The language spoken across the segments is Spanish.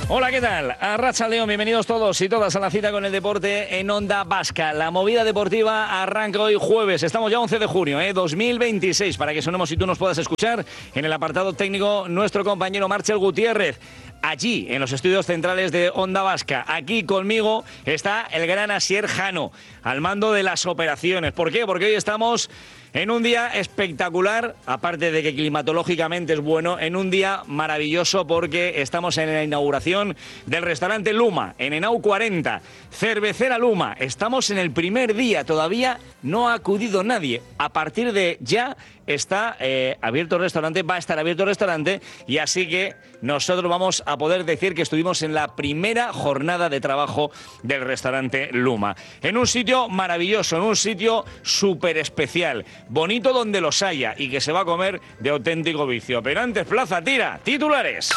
Hola, ¿qué tal? Arratsaldeon, bienvenidos todos y todas a la cita con el deporte en Onda Vasca. La movida deportiva arranca hoy jueves. Estamos ya 11 de junio, 2026, para que sonemos y tú nos puedas escuchar. En el apartado técnico, nuestro compañero Marcel Gutiérrez. Allí, en los estudios centrales de Onda Vasca. Aquí conmigo está el gran Asier Jano, al mando de las operaciones. ¿Por qué? Porque hoy estamos en un día espectacular, aparte de que climatológicamente es bueno, en un día maravilloso porque estamos en la inauguración del restaurante Luma, en Henao 40, Cervecera Luma. Estamos en el primer día, todavía no ha acudido nadie. A partir de ya está abierto el restaurante, va a estar abierto el restaurante, y así que nosotros vamos a poder decir que estuvimos en la primera jornada de trabajo del restaurante Luma. En un sitio maravilloso, en un sitio súper especial, bonito donde los haya y que se va a comer de auténtico vicio. Pero antes, Plaza Tira, titulares.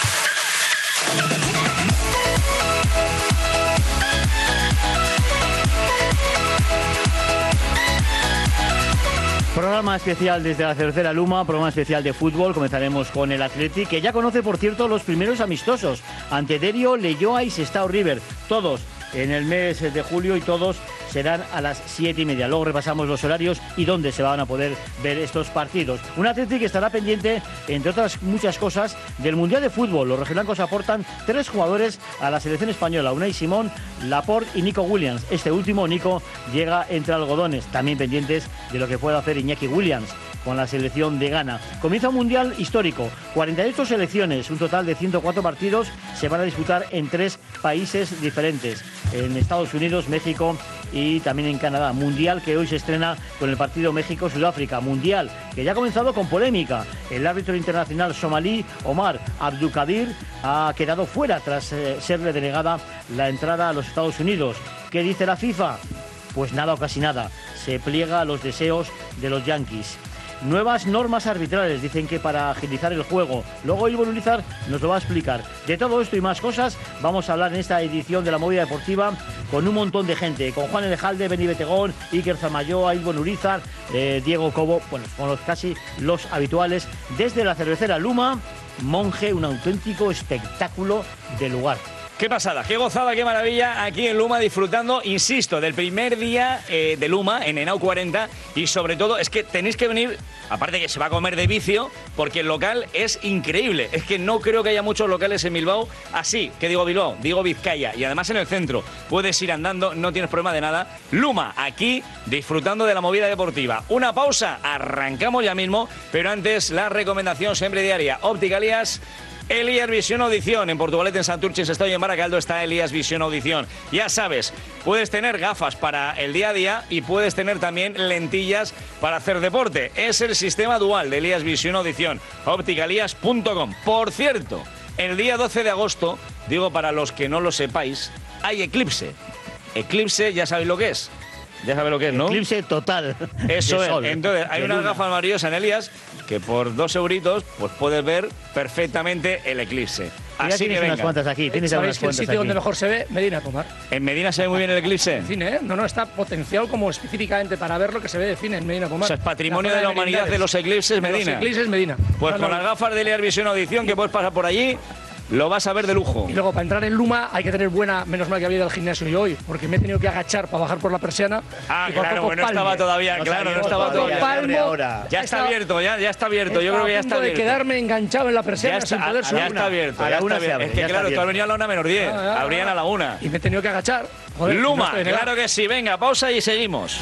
Programa especial desde la Cervecera Luma, programa especial de fútbol. Comenzaremos con el Athletic, que ya conoce, por cierto, los primeros amistosos ante Derio, Leioa y Sestao River. Todos en el mes de julio y todos serán a las 7:30. Luego repasamos los horarios y dónde se van a poder ver estos partidos. Un Athletic que estará pendiente, entre otras muchas cosas, del Mundial de Fútbol. Los rojiblancos aportan 3 jugadores a la selección española: Unai Simón, Laporte y Nico Williams. Este último, Nico, llega entre algodones. También pendientes de lo que pueda hacer Iñaki Williams con la selección de Ghana. Comienza un mundial histórico, 48 selecciones, un total de 104 partidos se van a disputar en 3 países diferentes, en Estados Unidos, México y también en Canadá. Mundial que hoy se estrena con el partido México-Sudáfrica. Mundial que ya ha comenzado con polémica. El árbitro internacional somalí Omar Abdulkadir ha quedado fuera tras serle denegada la entrada a los Estados Unidos. ¿Qué dice la FIFA? Pues nada o casi nada. Se pliega a los deseos de los Yankees. Nuevas normas arbitrales, dicen que para agilizar el juego. Luego Ivonne Urizar nos lo va a explicar. De todo esto y más cosas vamos a hablar en esta edición de La Movida Deportiva con un montón de gente. Con Juan Elejalde, Beni Betegón, Iker Zamayoa, Ivonne Urizar, Diego Cobo, bueno, con casi los habituales. Desde la Cervecera Luma, Monje, un auténtico espectáculo de lugar. Qué pasada, qué gozada, qué maravilla aquí en Luma, disfrutando, insisto, del primer día de Luma en Henao 40, y sobre todo es que tenéis que venir, aparte que se va a comer de vicio, porque el local es increíble. Es que no creo que haya muchos locales en Bilbao así, que digo Bilbao, digo Vizcaya, y además en el centro puedes ir andando, no tienes problema de nada. Luma, aquí disfrutando de la movida deportiva. Una pausa, arrancamos ya mismo, pero antes la recomendación siempre diaria. Óptica Elías, Elías Visión Audición. En Portugalete, en Santurce, Sestao y en Baracaldo está Elías Visión Audición. Ya sabes, puedes tener gafas para el día a día y puedes tener también lentillas para hacer deporte. Es el sistema dual de Elías Visión Audición. Opticalias.com. Por cierto, el día 12 de agosto, digo para los que no lo sepáis, hay eclipse. Eclipse, ya sabéis lo que es. Ya sabes lo que es, ¿no? Eclipse total. Eso es. Entonces, hay unas gafas maravillosas en Elias que por 2 euritos pues puedes ver perfectamente el eclipse. Así tienes que unas cuantas aquí. Tienes ¿Sabéis que el sitio sitio donde mejor se ve? Medina Pomar. ¿En Medina se ve muy bien el eclipse? En cine, ¿eh? No, está potenciado como específicamente para ver lo que se ve de cine en Medina Pomar. O sea, es patrimonio de la humanidad de los eclipses, Medina. Los eclipses, Medina. Pues con las gafas de Elías Visión Audición, que puedes pasar por allí, lo vas a ver de lujo. Y luego, para entrar en Luma hay que tener buena, menos mal que había ido al gimnasio yo hoy, porque me he tenido que agachar para bajar por la persiana. Ah, claro, bueno, no estaba todavía, claro, no estaba todavía. Ya está abierto, ya está abierto. Yo creo que ya está abierto. De quedarme enganchado en la persiana sin poder subir. Ya está abierto, ya está abierto. Es que claro, tú has venido a la 1:10, abrían a la 1. Y me he tenido que agachar. Joder, Luma, no claro que sí. Venga, pausa y seguimos.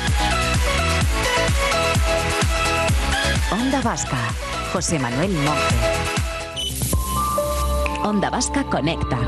Onda Vasca, José Manuel Monge. Onda Vasca conecta.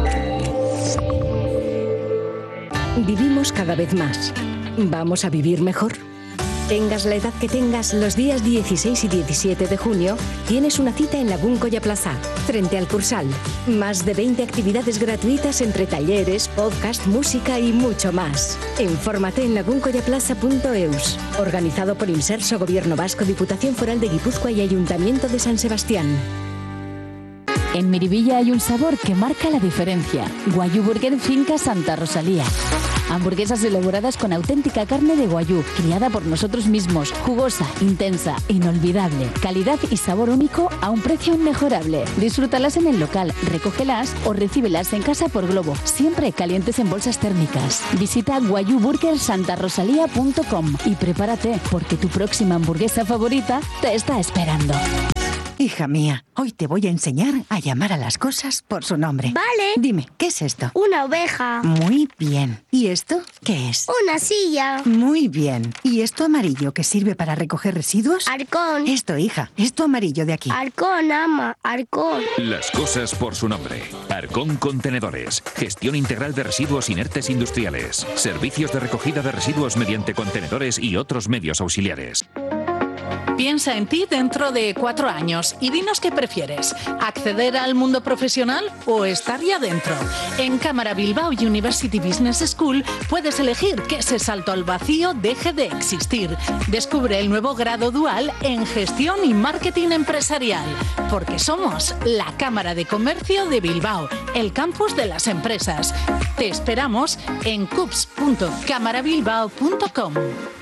Vivimos cada vez más. ¿Vamos a vivir mejor? Tengas la edad que tengas, los días 16 y 17 de junio tienes una cita en Lagun Colla Plaza, frente al Cursal. Más de 20 actividades gratuitas entre talleres, podcast, música y mucho más. Infórmate en laguncollaplaza.eus. Organizado por Inserso, Gobierno Vasco, Diputación Foral de Guipúzcoa y Ayuntamiento de San Sebastián. En Miribilla hay un sabor que marca la diferencia. Guayu Burger Finca Santa Rosalía. Hamburguesas elaboradas con auténtica carne de Wagyu, criada por nosotros mismos, jugosa, intensa, inolvidable, calidad y sabor único a un precio inmejorable. Disfrútalas en el local, recógelas o recíbelas en casa por globo, siempre calientes en bolsas térmicas. Visita wayuburgersantarosalia.com y prepárate, porque tu próxima hamburguesa favorita te está esperando. Hija mía, hoy te voy a enseñar a llamar a las cosas por su nombre. Vale. Dime, ¿qué es esto? Una oveja. Muy bien. ¿Y esto qué es? Una silla. Muy bien. ¿Y esto amarillo que sirve para recoger residuos? Arcón. Esto, hija, esto amarillo de aquí. Arcón, ama. Arcón. Las cosas por su nombre. Arcón Contenedores. Gestión integral de residuos inertes industriales. Servicios de recogida de residuos mediante contenedores y otros medios auxiliares. Piensa en ti dentro de 4 años y dinos qué prefieres, acceder al mundo profesional o estar ya dentro. En Cámara Bilbao University Business School puedes elegir que ese salto al vacío deje de existir. Descubre el nuevo grado dual en Gestión y Marketing Empresarial, porque somos la Cámara de Comercio de Bilbao, el campus de las empresas. Te esperamos en cups.camarabilbao.com.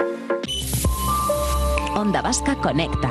Onda Vasca Conecta.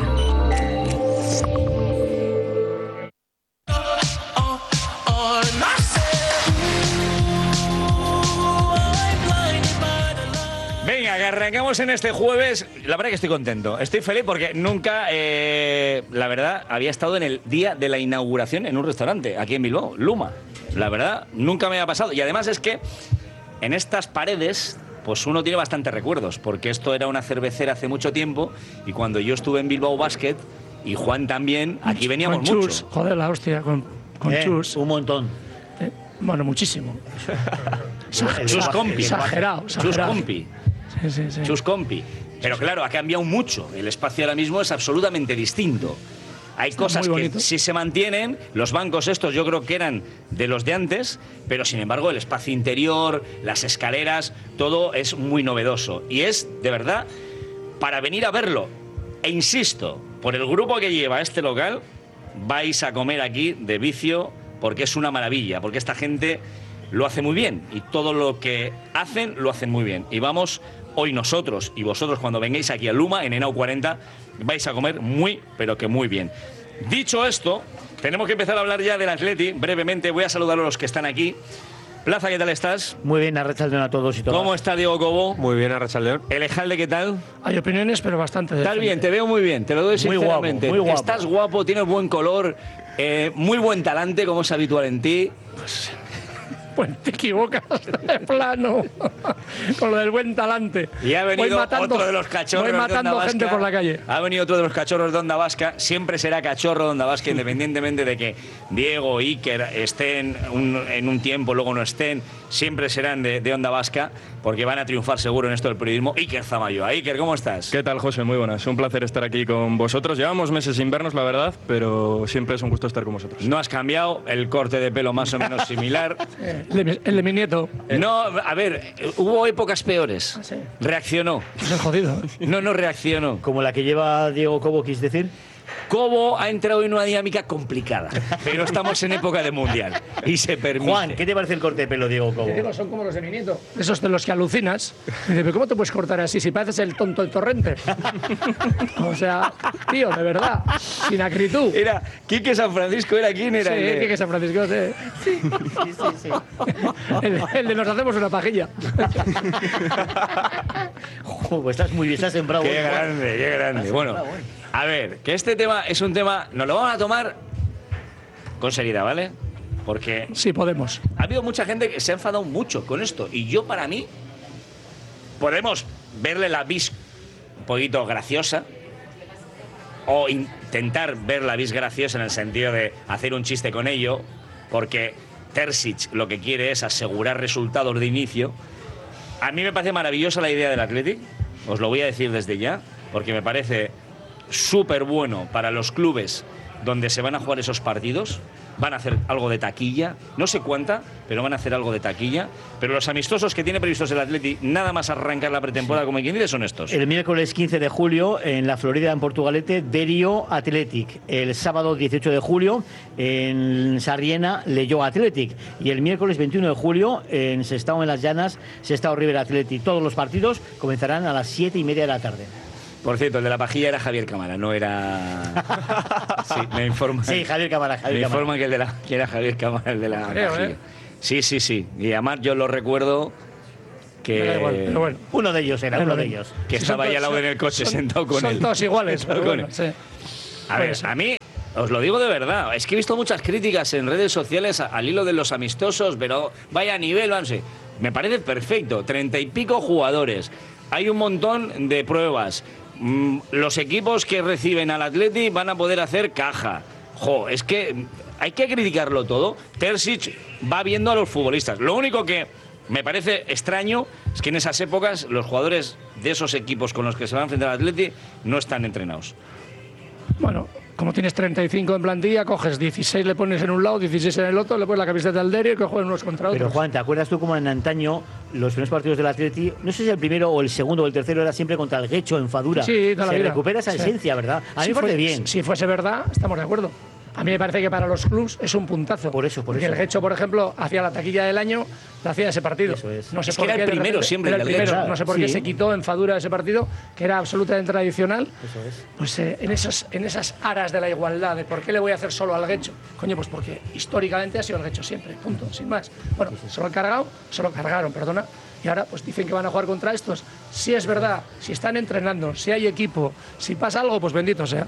Venga, que arrancamos en este jueves. La verdad que estoy contento, estoy feliz porque nunca, la verdad, había estado en el día de la inauguración en un restaurante aquí en Bilbao, Luma. La verdad, nunca me había pasado. Y además es que en estas paredes pues uno tiene bastantes recuerdos, porque esto era una cervecera hace mucho tiempo y cuando yo estuve en Bilbao Basket y Juan también, aquí veníamos con Chus, mucho. Joder, la hostia, con Chus. Un montón. Bueno, muchísimo. Chus Compi. Exagerado. Chus Compi. Sí. Chus Compi. Pero claro, ha cambiado mucho. El espacio ahora mismo es absolutamente distinto. Hay cosas que sí se mantienen, los bancos estos yo creo que eran de los de antes, pero sin embargo el espacio interior, las escaleras, todo es muy novedoso. Y es, de verdad, para venir a verlo. E insisto, por el grupo que lleva este local, vais a comer aquí de vicio, porque es una maravilla, porque esta gente lo hace muy bien y todo lo que hacen, lo hacen muy bien. Y vamos, hoy nosotros y vosotros cuando vengáis aquí a Luma, en Henao 40, vais a comer muy, pero que muy bien. Dicho esto, tenemos que empezar a hablar ya del Atleti. Brevemente voy a saludar a los que están aquí. Plaza, ¿qué tal estás? Muy bien, arrachaldeón a todos y todas. ¿Cómo está Diego Cobo? Muy bien, arrachaldeón. Ejalde, ¿qué tal? Hay opiniones, pero bastante. Estás bien, te veo muy bien, te lo doy sinceramente. Muy guapo. Estás guapo, tienes buen color, muy buen talante, como es habitual en ti. Pues te equivocas de plano con lo del buen talante. Y ha venido otro de los cachorros voy matando de Onda gente Vasca. por la calle. Ha venido otro de los cachorros de Onda Vasca. Siempre será cachorro de Onda Vasca, independientemente de que Diego y Iker estén en un tiempo, luego no estén. Siempre serán de Onda Vasca, porque van a triunfar seguro en esto del periodismo. Iker Zamayoa. Iker, ¿cómo estás? ¿Qué tal, José? Muy buenas. Un placer estar aquí con vosotros. Llevamos meses sin vernos, la verdad, pero siempre es un gusto estar con vosotros. No has cambiado, el corte de pelo más o menos similar. El de mi nieto. No, a ver, hubo épocas peores. ¿Ah, sí? Reaccionó. Pues es jodido. No reaccionó. Como la que lleva Diego Cobo, ¿quis decir? Cobo ha entrado en una dinámica complicada, pero estamos en época de mundial y se permite. Juan, ¿qué te parece el corte de pelo, Diego Cobo? Digo, son como los de mi nieto. Esos de los que alucinas. Y dice, ¿pero cómo te puedes cortar así si pareces el tonto del Torrente? O sea, tío, de verdad, sin acritud. Era Quique San Francisco, ¿era quién era? Sí, Quique San Francisco, sí. El de nos hacemos una pajilla. Pues estás muy bien, estás sembrado. Qué grande, qué grande. Bueno, a ver, que este tema es un tema, nos lo vamos a tomar con seriedad, ¿vale? Porque sí, podemos. Ha habido mucha gente que se ha enfadado mucho con esto y yo, para mí, podemos verle la vis un poquito graciosa o intentar ver la vis graciosa en el sentido de hacer un chiste con ello, porque Terzic lo que quiere es asegurar resultados de inicio. A mí me parece maravillosa la idea del Athletic, os lo voy a decir desde ya, porque me parece súper bueno para los clubes donde se van a jugar esos partidos, van a hacer algo de taquilla, no sé cuánta, pero van a hacer algo de taquilla. Pero los amistosos que tiene previstos el Atleti, nada más arrancar la pretemporada, como quien dice, son estos. El miércoles 15 de julio, en la Florida, en Portugalete, Derio Athletic. El sábado 18 de julio, en Sarriena, Leyó Athletic. Y el miércoles 21 de julio, en Sestao, en Las Llanas, Sestao River Athletic. Todos los partidos comenzarán a las 7:30 de la tarde. Por cierto, el de la pajilla era Javier Cámara, no era... Sí, me informan. Sí, Javier Cámara. Me informan que era Javier Cámara el de la pajilla. Sí. Y además yo lo recuerdo que... Da igual, pero bueno. Uno de ellos era, uno de ellos. Que estaba ahí al lado en el coche sentado con él. Son todos iguales. Pero bueno, sí. A ver, a mí... Os lo digo de verdad, es que he visto muchas críticas en redes sociales al hilo de los amistosos, pero vaya nivel, no sé. Me parece perfecto, 30 y pico jugadores. Hay un montón de pruebas. Los equipos que reciben al Atleti van a poder hacer caja. Es que hay que criticarlo todo. Terzic va viendo a los futbolistas. Lo único que me parece extraño es que en esas épocas los jugadores de esos equipos con los que se van a enfrentar al Atleti no están entrenados. Bueno, como tienes 35 en plantilla, coges 16, le pones en un lado, 16 en el otro, le pones la camiseta al Derio y que jueguen unos contra otros. Pero Juan, ¿te acuerdas tú cómo en antaño los primeros partidos del Atleti, no sé si el primero o el segundo o el tercero, era siempre contra el Guecho en Fadura? Sí, toda la vida. Se recupera esa esencia, ¿verdad? A mí me parece bien. Si fuese verdad, estamos de acuerdo. A mí me parece que para los clubs es un puntazo. Por eso. Porque el Guecho, por ejemplo, hacía la taquilla del año, la hacía ese partido. Eso es. No sé Es por que era qué, el primero repente, siempre, era el el del primero. Guecho. No sé por qué Sí. se quitó en Fadura ese partido, que era absolutamente tradicional. Eso es. Pues en esas aras de la igualdad, de por qué le voy a hacer solo al Guecho. Coño, pues porque históricamente ha sido el Guecho siempre, punto, sin más. Bueno, se lo cargaron, perdona. Y ahora pues dicen que van a jugar contra estos. Si es verdad, si están entrenando, si hay equipo, si pasa algo, pues bendito sea.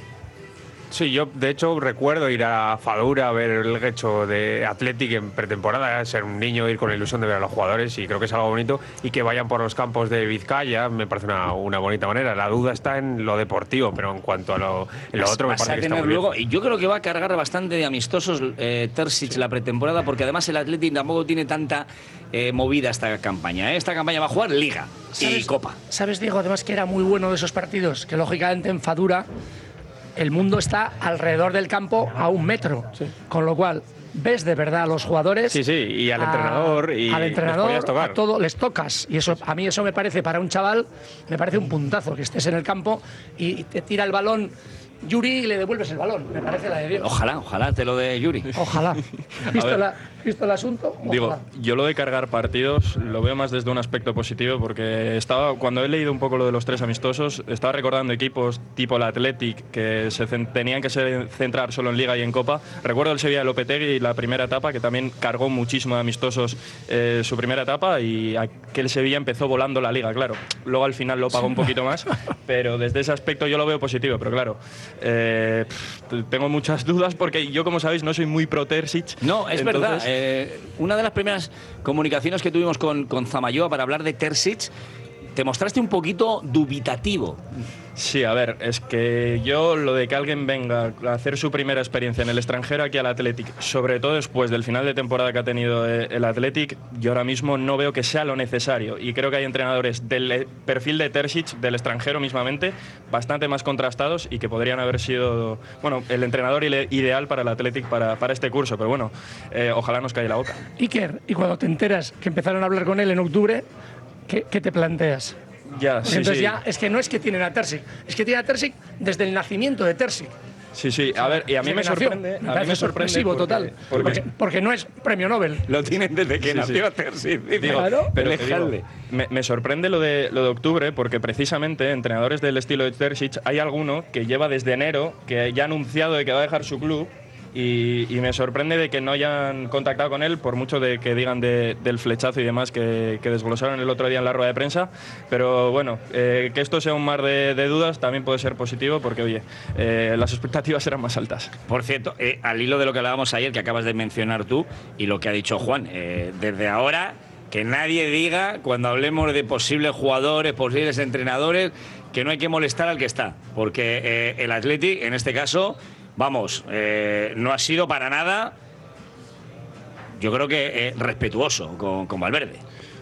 Sí, yo de hecho recuerdo ir a Fadura a ver el Guecho de Athletic en pretemporada, ser un niño, ir con la ilusión de ver a los jugadores, y creo que es algo bonito, y que vayan por los campos de Vizcaya me parece una bonita manera. La duda está en lo deportivo, pero en cuanto a lo otro me parece que está muy bien. Luego, y yo creo que va a cargar bastante de amistosos Terzic la pretemporada, porque además el Athletic tampoco tiene tanta movida esta campaña. Esta campaña va a jugar Liga y Copa. ¿Sabes, Diego? Además que era muy bueno de esos partidos, que lógicamente en Fadura el mundo está alrededor del campo a 1 metro, con lo cual ves de verdad a los jugadores. Sí, y al entrenador. Y al entrenador, les tocar. a todo les tocas. Y eso, a mí eso me parece, para un chaval, me parece un puntazo, que estés en el campo y te tira el balón Yuri y le devuelves el balón. Me parece la de Dios. Ojalá te lo dé Yuri. Ojalá. ¿Visto el asunto? Ojalá. Digo, yo lo de cargar partidos lo veo más desde un aspecto positivo, porque cuando he leído un poco lo de los 3 amistosos, estaba recordando equipos tipo el Athletic que tenían que centrar solo en Liga y en Copa. Recuerdo el Sevilla de Lopetegui, la primera etapa, que también cargó muchísimo de amistosos su primera etapa, y aquel Sevilla empezó volando la Liga, claro. Luego al final lo pagó un poquito más, pero desde ese aspecto yo lo veo positivo, pero claro, tengo muchas dudas porque yo, como sabéis, no soy muy pro Terzic. No, es verdad. Una de las primeras comunicaciones que tuvimos con Zamayoa para hablar de Terzic, te mostraste un poquito dubitativo. Sí, a ver, es que yo lo de que alguien venga a hacer su primera experiencia en el extranjero aquí al Athletic, sobre todo después del final de temporada que ha tenido el Athletic, yo ahora mismo no veo que sea lo necesario, y creo que hay entrenadores del perfil de Terzic, del extranjero mismamente, bastante más contrastados y que podrían haber sido, bueno, el entrenador ideal para el Athletic para este curso, pero bueno, ojalá nos calle la boca. Iker, y cuando te enteras que empezaron a hablar con él en octubre, ¿qué te planteas? Ya, sí, entonces sí. ya es que no es que tienen a Terzic, es que tienen a Terzic desde el nacimiento de Terzic. Sí, a ver, y a mí me sorprende. Me parece sorpresivo total. Porque no es premio Nobel. Lo tienen desde que nació Terzic. Claro. Pero me sorprende lo de octubre, porque precisamente entrenadores del estilo de Terzic hay alguno que lleva desde enero, que ya ha anunciado de que va a dejar su club. Y me sorprende de que no hayan contactado con él, por mucho de que digan del flechazo y demás que desglosaron el otro día en la rueda de prensa. Pero bueno, que esto sea un mar de dudas también puede ser positivo, porque oye, las expectativas eran más altas. Por cierto, al hilo de lo que hablábamos ayer, que acabas de mencionar tú, y lo que ha dicho Juan, desde ahora que nadie diga, cuando hablemos de posibles jugadores, posibles entrenadores, que no hay que molestar al que está, porque el Athletic, en este caso, vamos, no ha sido para nada, yo creo que respetuoso con Valverde.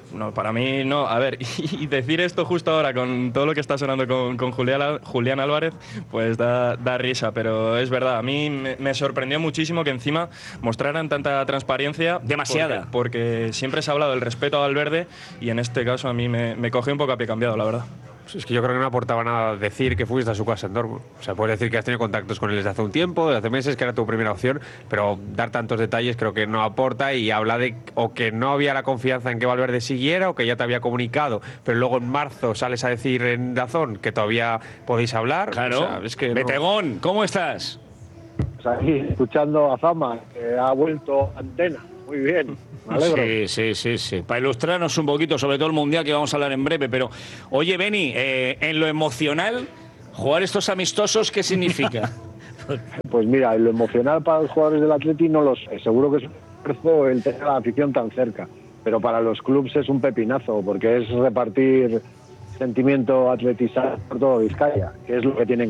No, para mí no. A ver, y decir esto justo ahora con todo lo que está sonando con Julián Álvarez, pues da risa, pero es verdad. A mí me sorprendió muchísimo que encima mostraran tanta transparencia. Demasiada. Porque siempre se ha hablado del respeto al Valverde y en este caso a mí me cogió un poco a pie cambiado, la verdad. Es que yo creo que no aportaba nada decir que fuiste a su casa en Dortmund. O sea, puedes decir que has tenido contactos con él desde hace un tiempo, desde hace meses, que era tu primera opción, pero dar tantos detalles creo que no aporta y habla de o que no había la confianza en que Valverde siguiera o que ya te había comunicado, pero luego en marzo sales a decir en DAZN que todavía podéis hablar. Claro. O sea, es que Betegón, ¿cómo estás? Pues aquí, escuchando a Zama, que ha vuelto Antena. Muy bien, me alegro. Sí. Para ilustrarnos un poquito, sobre todo el Mundial, que vamos a hablar en breve. Pero, oye, Beni, en lo emocional, jugar estos amistosos, ¿qué significa? Pues mira, en lo emocional para los jugadores del Atleti no lo sé. Seguro que es un esfuerzo el tener a la afición tan cerca. Pero para los clubes es un pepinazo, porque es repartir sentimiento atletizado por todo Vizcaya, que es lo que tienen.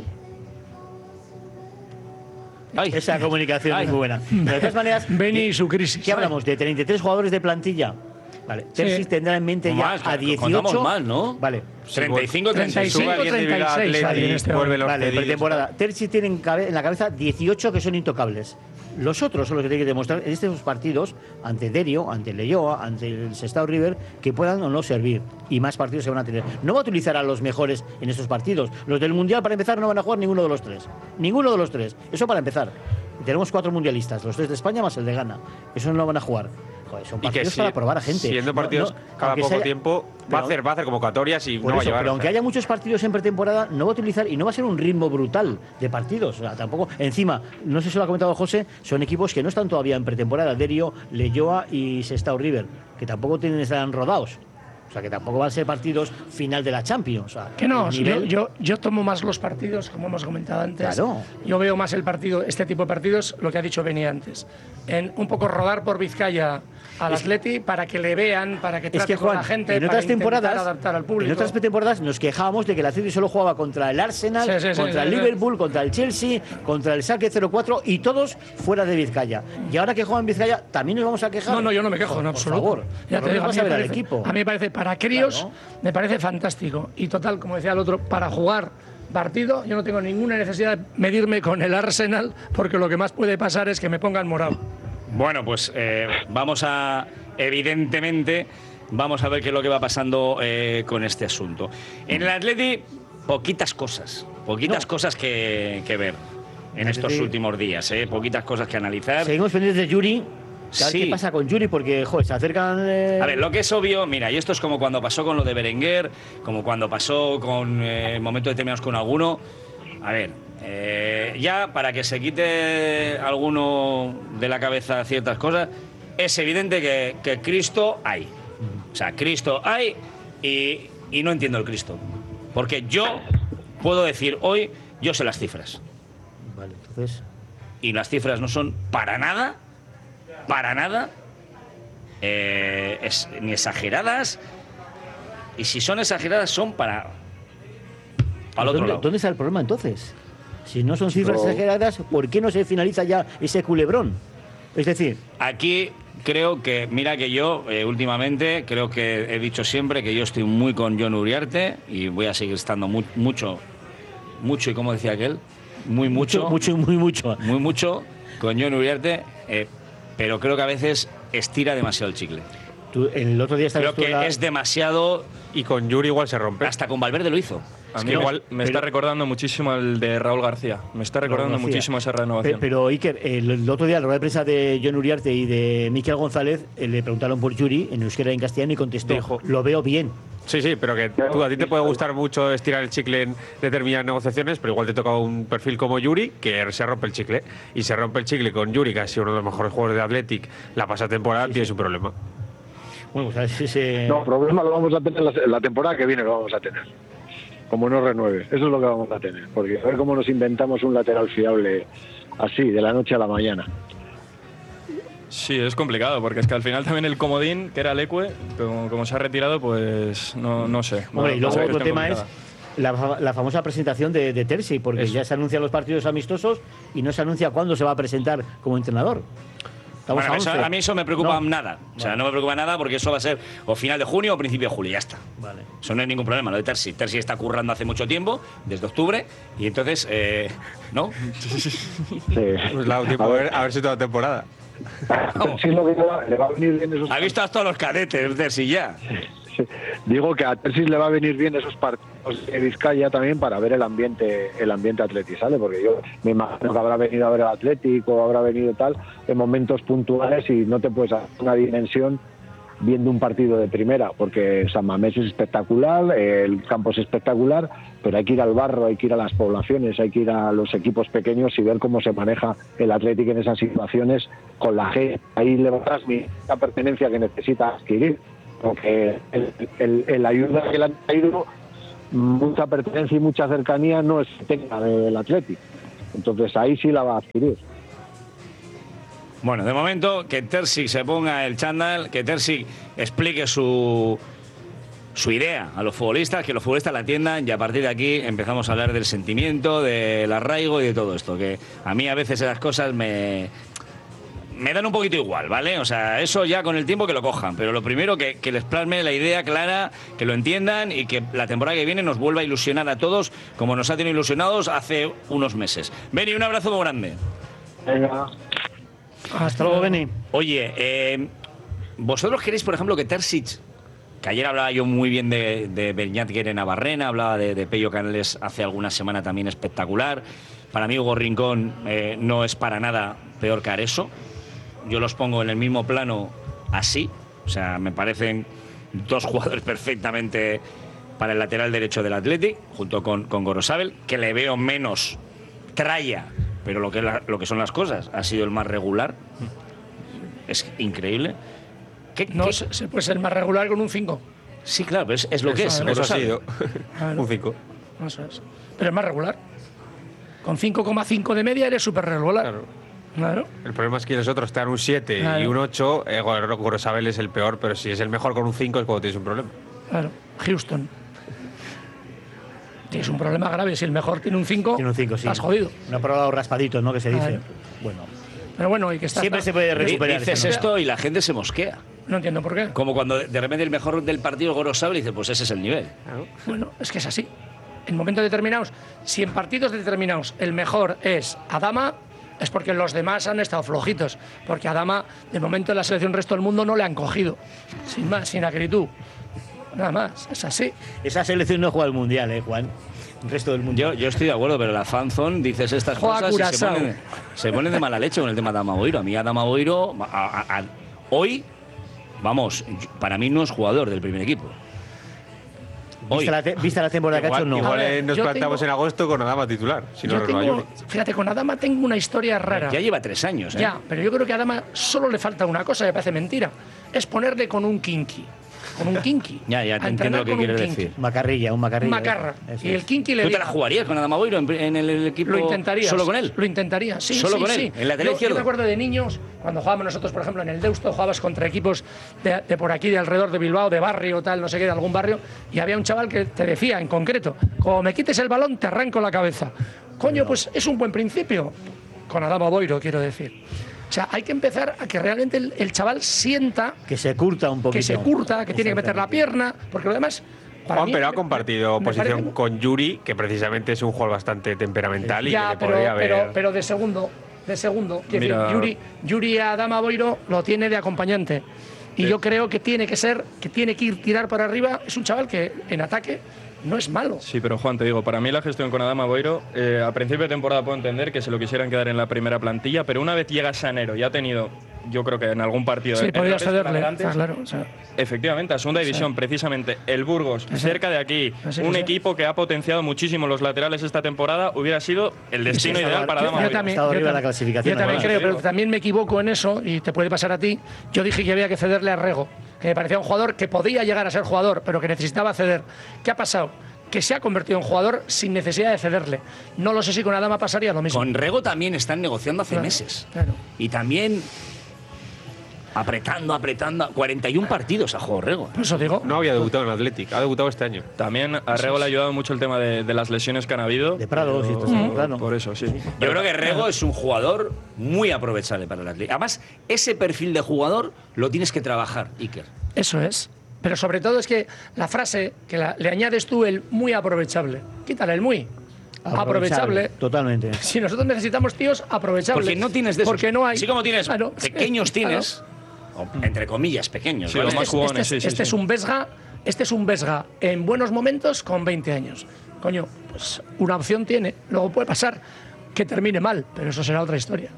Esa comunicación es muy buena. De todas maneras, Beni y su crisis. ¿Qué hablamos? ¿De 33 jugadores de plantilla? Vale. Terzic tendrá en mente ya Más, a 18. contamos más, ¿no? Vale. 35, 36. 36. Vale, pretemporada. Terzic tiene en la cabeza 18 que son intocables. Los otros son los que tienen que demostrar en estos partidos, ante Derio, ante Leyoa, ante el Sestao River, que puedan o no servir. Y más partidos se van a tener. No va a utilizar a los mejores en estos partidos. Los del Mundial, para empezar, no van a jugar ninguno de los tres. Ninguno de los tres. Eso para empezar. Tenemos 4 mundialistas, los 3 de España más el de Ghana. Eso no lo van a jugar. Joder, son partidos para probar a gente. Siendo partidos cada poco tiempo, va a hacer convocatorias y no va a llevar. Pero aunque haya muchos partidos en pretemporada, no va a utilizar y no va a ser un ritmo brutal de partidos. O sea, tampoco. Encima, no sé si lo ha comentado José, son equipos que no están todavía en pretemporada. Derio, Leyoa y Sestao River, que tampoco están rodados. O sea, que tampoco van a ser partidos final de la Champions. O sea, que no, yo tomo más los partidos, como hemos comentado antes. Claro. Yo veo más el partido, este tipo de partidos, lo que ha dicho Beni antes. En un poco rodar por Vizcaya al Atleti para que le vean, para que trate con la gente, en otras temporadas, adaptar al público. En otras temporadas nos quejábamos de que el Atleti solo jugaba contra el Arsenal, contra el Liverpool, contra el Chelsea, contra el Schalke 04 y todos fuera de Vizcaya. Y ahora que juegan en Vizcaya, también nos vamos a quejar. No, yo no me quejo, en absoluto. Por favor, ya te digo, a mí me parece para críos, me parece fantástico. Y total, como decía el otro, para jugar partido, yo no tengo ninguna necesidad de medirme con el Arsenal, porque lo que más puede pasar es que me pongan morado. Bueno, pues evidentemente, vamos a ver qué es lo que va pasando con este asunto. En el Atleti, poquitas cosas que ver en estos últimos días, poquitas cosas que analizar. Seguimos pendientes de Yuri. ¿Qué pasa con Yuri? Porque, joder, se acercan... A ver, lo que es obvio, mira, y esto es como cuando pasó con lo de Berenguer, como cuando pasó con momentos determinados con alguno. A ver, ya para que se quite alguno de la cabeza ciertas cosas, es evidente que Cristo hay. O sea, Cristo hay y no entiendo el Cristo. Porque yo puedo decir hoy, yo sé las cifras. Vale, entonces... Y las cifras no son para nada, ni exageradas, y si son exageradas son para al otro lado. ¿Dónde está el problema entonces? Si no son cifras exageradas, ¿por qué no se finaliza ya ese culebrón? Es decir, aquí creo que, mira que yo últimamente, creo que he dicho siempre que yo estoy muy con Jon Uriarte y voy a seguir estando mucho, y como decía aquel, mucho con Jon Uriarte, pero creo que a veces estira demasiado el chicle. El otro día creo que es demasiado. Y con Yuri igual se rompe. Hasta con Valverde lo hizo. A mí igual me está recordando muchísimo el de Raúl García. Me está recordando muchísimo esa renovación. Pero Iker, el otro día, en la rueda de prensa de Jon Uriarte y de Miquel González, le preguntaron por Yuri en euskera y en castellano y contestó: dijo, lo veo bien. Sí, pero que a ti te puede gustar mucho estirar el chicle en determinadas negociaciones, pero igual te toca un perfil como Yuri, que se rompe el chicle. Y se rompe el chicle con Yuri, que ha sido uno de los mejores jugadores de Athletic la pasada temporada, tienes un problema. Bueno, pues No, problema lo vamos a tener la temporada que viene, lo vamos a tener. Como no renueve, eso es lo que vamos a tener. Porque a ver cómo nos inventamos un lateral fiable así, de la noche a la mañana. Sí, es complicado, porque es que al final también el comodín, que era Leque, como se ha retirado, pues no sé. Hombre, y luego otro tema es la famosa presentación de Terzic, porque ya se anuncian los partidos amistosos y no se anuncia cuándo se va a presentar como entrenador. Estamos Bueno, a 11. a mí eso me preocupa No. nada. O sea, no me preocupa nada porque eso va a ser o final de junio o principio de julio. Ya está. Vale. Eso no hay ningún problema. Lo de Terzi. Terzi está currando hace mucho tiempo, desde octubre, y entonces, ¿no? Pues le ha dado tiempo a ver si toda la temporada. Sí, lo que le va a venir bien esos Ha visto a todos los cadetes, Terzi, ya. Digo que a Tersis le va a venir bien esos partidos de Vizcaya también para ver el ambiente Atleti, ¿sale? Porque yo me imagino que habrá venido a ver el Atlético, habrá venido tal en momentos puntuales y no te puedes hacer una dimensión viendo un partido de primera, porque San Mamés es espectacular, el campo es espectacular, pero hay que ir al barro, hay que ir a las poblaciones, hay que ir a los equipos pequeños y ver cómo se maneja el Atlético en esas situaciones con la gente. Ahí le va a transmitir la pertenencia que necesita adquirir. Porque el ayuda que le han traído, mucha pertenencia y mucha cercanía no es que tenga del Atlético. Entonces ahí sí la va a adquirir. Bueno, de momento que Terzi se ponga el chándal, que Terzi explique su idea a los futbolistas, que los futbolistas la atiendan y a partir de aquí empezamos a hablar del sentimiento, del arraigo y de todo esto. Que a mí a veces esas cosas me dan un poquito igual, ¿vale? O sea, eso ya con el tiempo que lo cojan, pero lo primero que les plasme la idea clara, que lo entiendan y que la temporada que viene nos vuelva a ilusionar a todos como nos ha tenido ilusionados hace unos meses. Beni, un abrazo muy grande. Venga. Hasta luego, Beni. Oye, vosotros queréis, por ejemplo, que Terzic, que ayer hablaba yo muy bien de Beñat Guerre Navarrena, hablaba de Pello Canales hace alguna semana también espectacular. Para mí Hugo Rincón no es para nada peor que Areso. Yo los pongo en el mismo plano así. O sea, me parecen dos jugadores perfectamente para el lateral derecho del Athletic, junto con Gorosabel, que le veo menos tralla, pero lo que son las cosas, ha sido el más regular. Es increíble. Se puede ser más regular con un 5. Sí, claro, pero es lo que es. Eso ha sido. Claro. Un 5. Eso es. Pero es más regular. Con 5,5 de media eres súper regular. Claro. El problema es que los otros te dan un 7 y un 8. Gorosabel es el peor, pero si es el mejor con un 5 es cuando tienes un problema. Claro. Houston. Tienes un problema grave. Si el mejor tiene un 5, Tiene un 5, sí. has jodido. No ha probado raspadito, ¿no? Que se dice. Claro. Bueno. Pero bueno, y que está. Siempre se puede recuperar. Dices esto y la gente se mosquea. No entiendo por qué. Como cuando de repente el mejor del partido Gorosabel dice, pues ese es el nivel. Bueno, es que es así. En momentos determinados, si en partidos determinados el mejor es Adama, es porque los demás han estado flojitos. Porque Adama, de momento en la selección resto del mundo no le han cogido. Sin más, sin acritud. Nada más, es así. Esa selección no juega al Mundial, Juan. El resto del mundo. Yo estoy de acuerdo, pero la fanzone dices estas Juega cosas y Curazao. se ponen de mala leche con el tema de Adama Boiro. A mí Adama Boiro, hoy, vamos, para mí no es jugador del primer equipo. ¿Viste la temporada que ha hecho? No. Igual nos plantamos en agosto con Adama titular. Si no Fíjate, con Adama tengo una historia rara. Ya lleva 3 años, ¿eh? Ya, pero yo creo que a Adama solo le falta una cosa, que parece mentira. Es ponerle con un kinky. Con un kinky. Ya, te A entiendo entrenar lo que con un quieres kinky. decir. Macarrilla. Un macarra. Eso Y el kinky le ¿Tú te diga, la jugarías con Adama Boiro en el equipo? Lo intentarías. ¿Solo con él? Lo intentaría, sí. ¿Solo sí, con él? sí. ¿En lateral Yo izquierdo? me acuerdo de niños, cuando jugábamos nosotros, por ejemplo, en el Deusto, jugabas contra equipos de por aquí, de alrededor de Bilbao, de barrio, tal, no sé qué, de algún barrio, y había un chaval que te decía, en concreto, como me quites el balón, te arranco la cabeza. Coño, pues es un buen principio. Con Adama Boiro, quiero decir. O sea, hay que empezar a que realmente el chaval sienta que se curta un poquito. Que se curta, que tiene que meter la pierna, porque lo demás. Juan, pero ha compartido posición con Yuri, que precisamente es un jugador bastante temperamental y que le podría haber. Pero de segundo. Quiero decir, Yuri a Adama Boiro lo tiene de acompañante. Y yo creo que tiene que ir tirar para arriba. Es un chaval que en ataque no es malo. Sí, pero Juan, te digo, para mí la gestión con Adama Boiro, a principio de temporada puedo entender que se lo quisieran quedar en la primera plantilla, pero una vez llega Sanero y ha tenido, yo creo que en algún partido... Sí, podría cederle, flagrantes, claro. O sea, efectivamente, a segunda división, precisamente, el Burgos, cerca de aquí, un equipo que ha potenciado muchísimo los laterales esta temporada, hubiera sido el destino ideal para Adama Boiro. Yo también creo, pero también me equivoco en eso, y te puede pasar a ti. Yo dije que había que cederle a Rego, que me parecía un jugador que podía llegar a ser jugador, pero que necesitaba ceder. ¿Qué ha pasado? Que se ha convertido en jugador sin necesidad de cederle. No lo sé si con Adama pasaría lo mismo. Con Rego también están negociando hace meses. Claro. Y también... apretando. 41 partidos ha jugado Rego. Por eso digo. No había debutado en Athletic, ha debutado este año. También a Rego le ha ayudado mucho el tema de las lesiones que han habido. De Prado, sí, claro. Por eso, sí. Yo creo que Rego es un jugador muy aprovechable para el Athletic. Además, ese perfil de jugador lo tienes que trabajar, Iker. Eso es. Pero sobre todo es que la frase que le añades tú, el muy aprovechable. Quítale el muy. Aprovechable. Totalmente. Si nosotros necesitamos tíos aprovechables. Porque no tienes de esos. Porque no hay. Así como tienes Claro. pequeños tienes, entre comillas, pequeños. Sí, ¿vale? los más jugones, Este es un Vesga. Este es un Vesga en buenos momentos con 20 años. Coño, pues una opción tiene. Luego puede pasar que termine mal, pero eso será otra historia.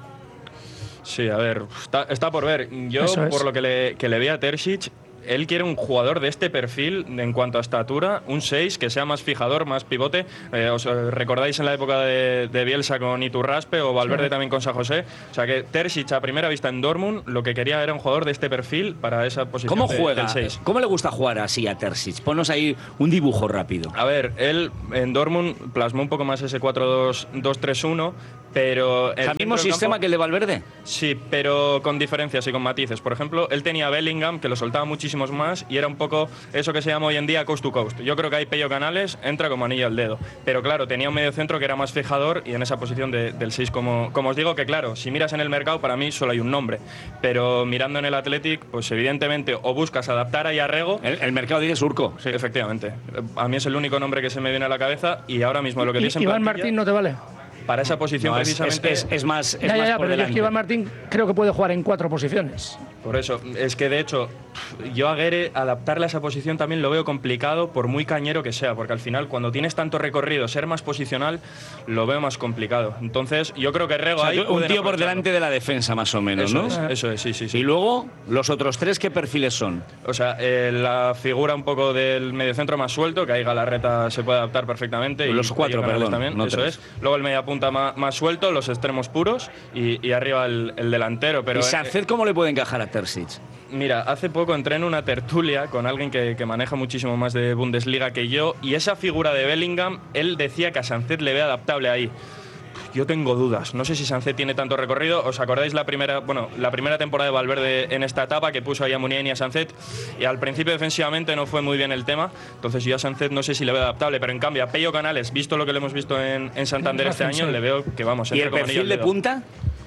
Sí, a ver, está por ver. Yo, Eso es. por lo que le vi a Terzic, él quiere un jugador de este perfil en cuanto a estatura, un 6 que sea más fijador, más pivote. ¿Os recordáis en la época de Bielsa con Iturraspe o Valverde también con San José? O sea que Terzic a primera vista en Dortmund lo que quería era un jugador de este perfil para esa posición. ¿Cómo juega? Del 6. ¿Cómo le gusta jugar así a Terzic? Ponnos ahí un dibujo rápido. A ver, él en Dortmund plasmó un poco más ese 4-2-3-1, pero... ¿El mismo sistema que el de Valverde? Sí, pero con diferencias y con matices. Por ejemplo, él tenía a Bellingham, que lo soltaba muchísimos más, y era un poco eso que se llama hoy en día coast to coast. Yo creo que ahí Pello Canales entra como anillo al dedo. Pero claro, tenía un medio centro que era más fijador y en esa posición del 6, como os digo, que claro, si miras en el mercado, para mí solo hay un nombre. Pero mirando en el Athletic, pues evidentemente o buscas adaptar ahí a Rego... El mercado dice Surco. Sí, efectivamente. A mí es el único nombre que se me viene a la cabeza y ahora mismo lo que tienes en Iván plantilla, Martín no te vale. para esa posición No, precisamente... es más Ya, más por pero es delante. que Iván Martín creo que puede jugar en 4 posiciones. Por eso, es que de hecho, yo a Guerre adaptarle a esa posición también lo veo complicado, por muy cañero que sea, porque al final cuando tienes tanto recorrido, ser más posicional, lo veo más complicado. Entonces, yo creo que Rego O sea, ahí... un pueden tío por aprovecharlo. delante de la defensa, más o menos, ¿no? Eso es, sí. Y luego, los otros 3, ¿qué perfiles son? O sea, la figura un poco del mediocentro más suelto, que ahí Galarreta se puede adaptar perfectamente. Los y 4, Pello Canales perdón, también, no eso 3. es. Luego el mediapunta más suelto, los extremos puros y arriba el delantero. Pero ¿Y Sancet cómo le puede encajar a Terzic? Mira, hace poco entré en una tertulia con alguien que maneja muchísimo más de Bundesliga que yo, y esa figura de Bellingham, él decía que a Sancet le ve adaptable ahí. Yo tengo dudas, no sé si Sancet tiene tanto recorrido. ¿Os acordáis la primera temporada de Valverde en esta etapa, que puso ahí a Muniain y a Sancet? Y al principio defensivamente no fue muy bien el tema, entonces yo a Sancet no sé si le veo adaptable, pero en cambio a Pello Canales, visto lo que le hemos visto en Santander este año, le veo que vamos. ¿Y el perfil de punta?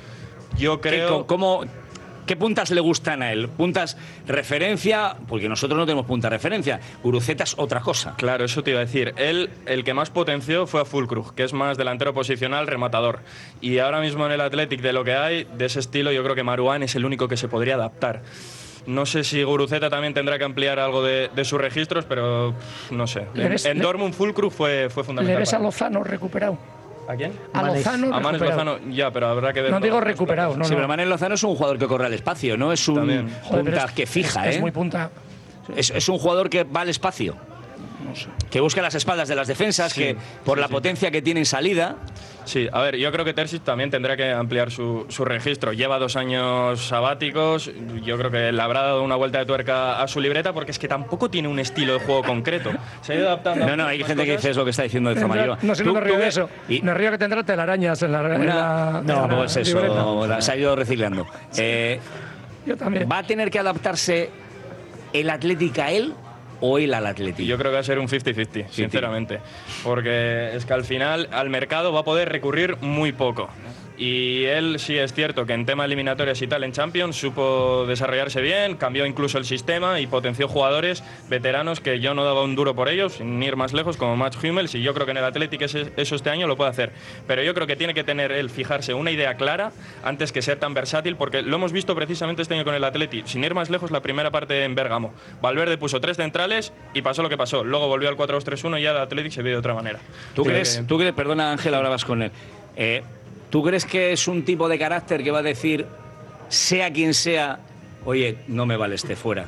Yo creo... ¿Qué puntas le gustan a él? ¿Puntas referencia? Porque nosotros no tenemos punta referencia. Guruceta es otra cosa. Claro, eso te iba a decir. Él, el que más potenció fue a Füllkrug, que es más delantero posicional, rematador. Y ahora mismo en el Athletic, de lo que hay, de ese estilo, yo creo que Marouane es el único que se podría adaptar. No sé si Guruceta también tendrá que ampliar algo de sus registros, pero no sé. En Dortmund, Füllkrug fue fundamental. ¿Le ves a Lozano recuperado? ¿A quién? A Lozano a Manes recuperado. Lozano, ya, pero habrá que ver. No digo recuperado, no. Sí, pero Manes Lozano es un jugador que corre al espacio, no es un También. Joder, pero punta que fija, es muy punta. Es un jugador que va al espacio. No sé. Que busca las espaldas de las defensas, Sí, que por la potencia que tiene en salida. Sí, a ver, yo creo que Terzic también tendrá que ampliar su registro. Lleva 2 años sabáticos, yo creo que le habrá dado una vuelta de tuerca a su libreta, porque es que tampoco tiene un estilo de juego concreto. Se ha ido adaptando. No, hay gente que dice es lo que está diciendo de Zamayoa. No sé, no me río de eso. Me río que tendrá telarañas en la No, pues eso, libreta. se ha ido reciclando. Yo también. ¿Va a tener que adaptarse el Atlético a él o él al Atlético? Yo creo que va a ser un 50-50, sinceramente. Porque es que al final al mercado va a poder recurrir muy poco. Y él sí es cierto que en tema eliminatorias y tal en Champions supo desarrollarse bien, cambió incluso el sistema y potenció jugadores veteranos que yo no daba un duro por ellos, sin ir más lejos, como Mats Hummels, y yo creo que en el Athletic eso este año lo puede hacer. Pero yo creo que tiene que tener él, fijarse una idea clara antes que ser tan versátil, porque lo hemos visto precisamente este año con el Athletic. Sin ir más lejos, la primera parte en Bérgamo. Valverde puso 3 centrales y pasó lo que pasó. Luego volvió al 4-2-3-1 y ya el Athletic se vio de otra manera. ¿Tú crees, perdona Ángel, ahora vas con él, ¿tú crees que es un tipo de carácter que va a decir, sea quien sea, oye, no me vale este fuera?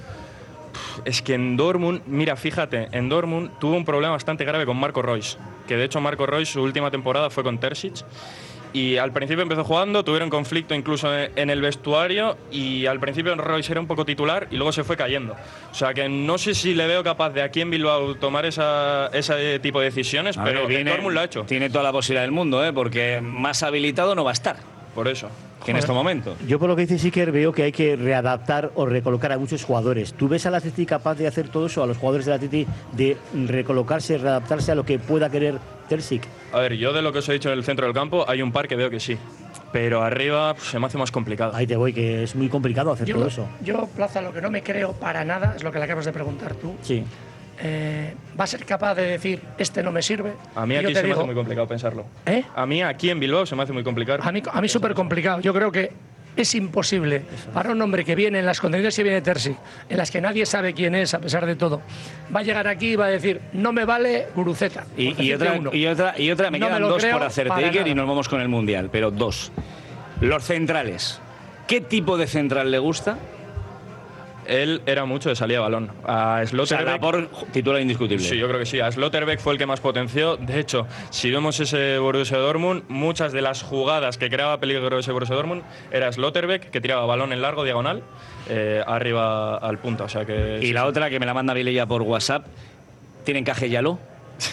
Es que en Dortmund, mira, fíjate, en Dortmund tuvo un problema bastante grave con Marco Reus, que de hecho Marco Reus su última temporada fue con Terzic, y al principio empezó jugando, tuvieron conflicto incluso en el vestuario, y al principio Reus era un poco titular y luego se fue cayendo. O sea que no sé si le veo capaz de aquí en Bilbao tomar ese tipo de decisiones, pero en Dortmund lo ha hecho. Tiene toda la posibilidad del mundo, porque más habilitado no va a estar. por eso. Que en este momento. Yo por lo que dice Iker veo que hay que readaptar o recolocar a muchos jugadores. ¿Tú ves al Atleti capaz de hacer todo eso, a los jugadores del Atleti, de recolocarse, readaptarse a lo que pueda querer Terzic? A ver, yo de lo que os he dicho en el centro del campo, hay un par que veo que sí. Pero arriba se me hace más complicado. Ahí te voy, que es muy complicado hacer todo eso. Yo, Plaza, lo que no me creo para nada es lo que le acabas de preguntar tú. Sí. ¿Va a ser capaz de decir, este no me sirve? A mí aquí se me hace muy complicado pensarlo. A mí aquí en Bilbao se me hace muy complicado. A mí súper complicado. Yo creo que es imposible para un hombre que viene en las condiciones que viene Terzic, en las que nadie sabe quién es a pesar de todo. Va a llegar aquí y va a decir, no me vale Guruceta. Y otra, me quedan dos por hacerte, Iker, y nos vamos con el Mundial, pero dos. Los centrales. ¿Qué tipo de central le gusta? Él era mucho de salida de balón. A Slotterbeck, por titular indiscutible. Sí, yo creo que sí. A Slotterbeck fue el que más potenció. De hecho, si vemos ese Borussia Dortmund, muchas de las jugadas que creaba peligro ese Borussia Dortmund era Slotterbeck, que tiraba balón en largo, diagonal, arriba al punto. O sea que, y la otra, que me la manda Vilella por WhatsApp, ¿tiene encaje Yaló?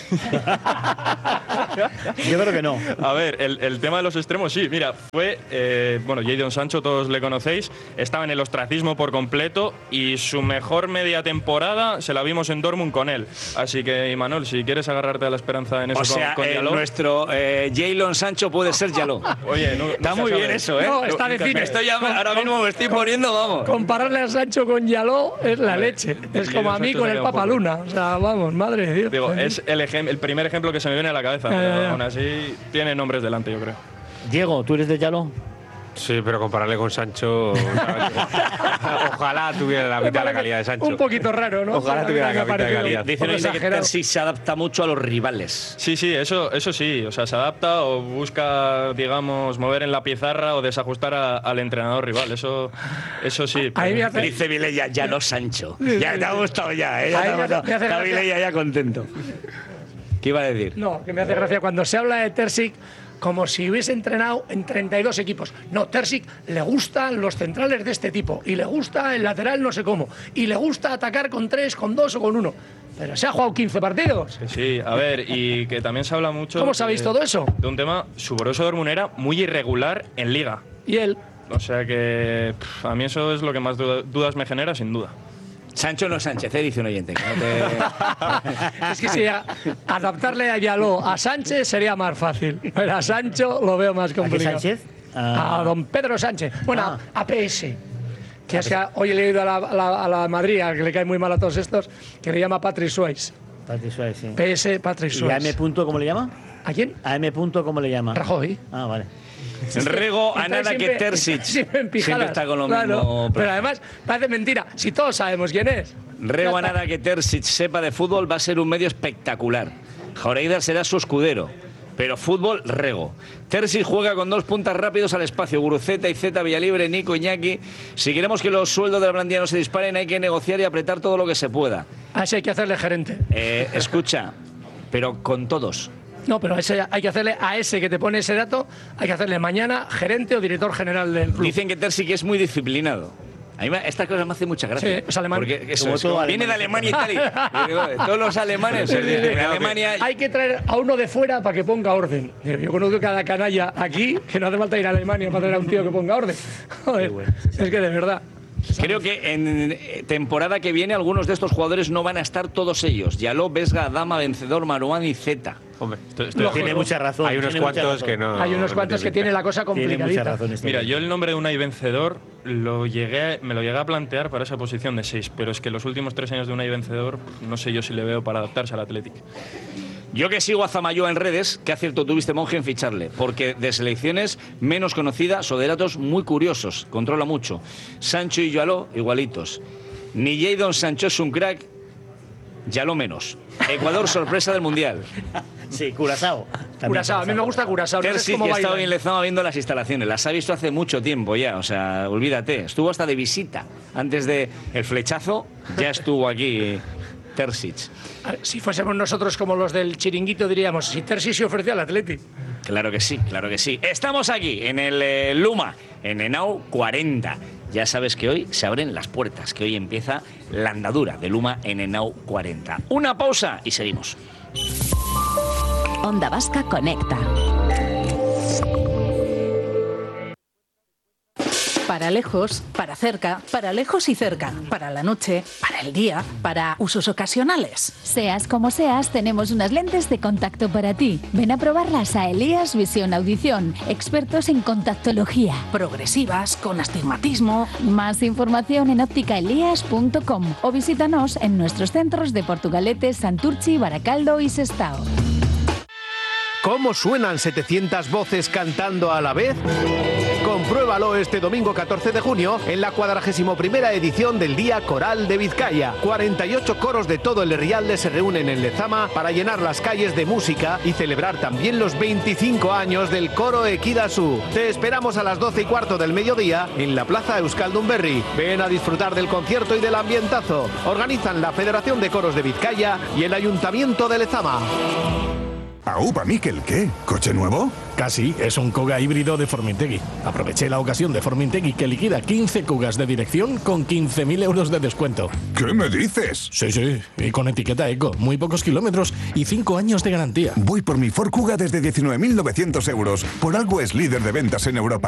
Yo creo que no. A ver, el tema de los extremos, sí, mira, fue, Jadon Sancho, todos le conocéis, estaba en el ostracismo por completo y su mejor media temporada se la vimos en Dortmund con él. Así que, Imanol, si quieres agarrarte a la esperanza en eso, o sea, con Yaló. Nuestro Jadon Sancho puede ser Yaló. Oye, está muy bien eso, ¿eh? No, está de cine. Ahora mismo me estoy poniendo, vamos. Compararle a Sancho con Yaló es la leche. Es como a mí con el Papa Luna. O sea, vamos, madre de Dios. Digo, es el primer ejemplo que se me viene a la cabeza, pero aún así tiene nombres delante, yo creo. Diego, ¿tú eres de Yaló? Sí, pero compararle con Sancho, ojalá tuviera la mitad de la calidad de Sancho. Un poquito raro, ¿no? Ojalá tuviera la mitad de calidad. Dicen que Terzic se adapta mucho a los rivales. Sí, eso sí. O sea, se adapta o busca, digamos, mover en la pizarra o desajustar al entrenador rival. Eso sí. Dice Vilella, Yaló Sancho. Ya te ha gustado ya, ¿eh? Está Vilella ya contento. ¿Qué iba a decir? No, que me hace gracia cuando se habla de Terzic como si hubiese entrenado en 32 equipos. No, Terzic le gustan los centrales de este tipo y le gusta el lateral no sé cómo y le gusta atacar con 3, con 2 o con 1. Pero se ha jugado 15 partidos. Sí, a ver, y que también se habla mucho... ¿Cómo sabéis todo eso? De un tema, su Borussia Dortmund era muy irregular en Liga. ¿Y él? O sea que a mí eso es lo que más dudas me genera, sin duda. Sancho no es Sánchez, dice un oyente. Es que si adaptarle a Yaló a Sánchez sería más fácil. Pero a Sancho lo veo más complicado. ¿A qué Sánchez? A don Pedro Sánchez. Bueno, a PS. Que es que hoy he leído a la Madrid, a que le cae muy mal a todos estos, que le llama Patrick Swayze. Patrick Swayze, sí. PS Patrick Swayze. ¿Y a M. ¿Cómo le llama? ¿A quién? A M. ¿Cómo le llama? Rajoy. Ah, vale. Rego a nada que Terzic. Siempre está con lo mismo. Pero además, parece mentira. Si todos sabemos quién es. Rego a nada que Terzic sepa de fútbol, va a ser un medio espectacular. Jauregui será su escudero. Pero fútbol, Rego. Terzic juega con 2 puntas rápidos al espacio. Guruceta y Zeta, Villalibre, Nico, Iñaki. Si queremos que los sueldos de la plantilla no se disparen, hay que negociar y apretar todo lo que se pueda. Así hay que hacerle gerente. Escucha, pero con todos. No, pero hay que hacerle a ese que te pone ese dato, hay que hacerle mañana gerente o director general del club. Dicen que Terzic es muy disciplinado. A mí esta cosa me hace mucha gracia. Sí, es alemán. Porque viene de Alemania y tal. Todos los alemanes. En Alemania hay que traer a uno de fuera para que ponga orden. Yo conozco cada canalla aquí que no hace falta ir a Alemania para traer a un tío que ponga orden. Joder, es que de verdad. Creo que en temporada que viene algunos de estos jugadores no van a estar todos ellos. Yaló, Vesga, Adama, Vencedor, Marouane y Zeta. Hombre, tiene mucha razón. Hay unos cuantos que no. Hay unos cuantos que tiene la cosa complicadita. Mira, yo el nombre de Unai Vencedor me lo llegué a plantear para esa posición de 6, pero es que los últimos 3 años de Unai Vencedor no sé yo si le veo para adaptarse al Athletic. Yo que sigo a Zamayoa en redes, que acierto tuviste, Monje, en ficharle, porque de selecciones menos conocidas o de datos muy curiosos, controla mucho. Sancho y Yaló, igualitos. Ni Jadon Sancho es un crack, Yaló menos. Ecuador, sorpresa del Mundial. Sí, Curazao. Curazao, a mí me gusta Curazao. Terzic ya estaba en Lezama viendo las instalaciones, las ha visto hace mucho tiempo ya, o sea, olvídate. Estuvo hasta de visita, antes de el flechazo, ya estuvo aquí Terzic. Si fuésemos nosotros como los del chiringuito diríamos, si Terzic se ofreció al Atleti. Claro que sí, claro que sí. Estamos aquí, en el Luma, en Henao 40. Ya sabes que hoy se abren las puertas, que hoy empieza la andadura de Luma en Henao 40. Una pausa y seguimos. Onda Vasca conecta. Para lejos, para cerca, para lejos y cerca, para la noche, para el día, para usos ocasionales. Seas como seas, tenemos unas lentes de contacto para ti. Ven a probarlas a Elías Visión Audición, expertos en contactología. Progresivas, con astigmatismo. Más información en ópticaelías.com o visítanos en nuestros centros de Portugalete, Santurchi, Baracaldo y Sestao. ¿Cómo suenan 700 voces cantando a la vez? Compruébalo este domingo 14 de junio en la 41ª edición del Día Coral de Vizcaya. 48 coros de todo el Herrialde se reúnen en Lezama para llenar las calles de música y celebrar también los 25 años del coro Ekidazu. Te esperamos a las 12:15 del mediodía en la Plaza Euskaldunberri. Ven a disfrutar del concierto y del ambientazo. Organizan la Federación de Coros de Vizcaya y el Ayuntamiento de Lezama. ¿Aupa, Miquel, qué? ¿Coche nuevo? Casi, es un Kuga híbrido de Formintegui. Aproveché la ocasión de Formintegui que liquida 15 Kugas de dirección con 15.000 euros de descuento. ¿Qué me dices? Sí, y con etiqueta eco, muy pocos kilómetros y 5 años de garantía. Voy por mi Ford Kuga desde 19.900 euros. Por algo es líder de ventas en Europa.